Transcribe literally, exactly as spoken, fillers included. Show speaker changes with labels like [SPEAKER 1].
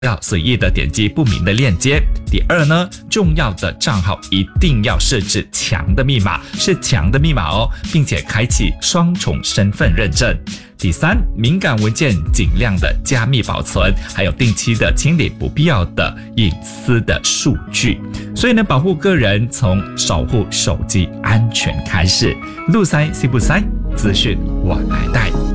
[SPEAKER 1] 要随意的点击不明的链接。第二呢，重要的账号一定要设置强的密码，是强的密码哦，并且开启双重身份认证。第三，敏感文件尽量的加密保存，还有定期的清理不必要的隐私的数据。所以呢，保护个人从守护手机安全开始。路塞西不塞，资讯我来带。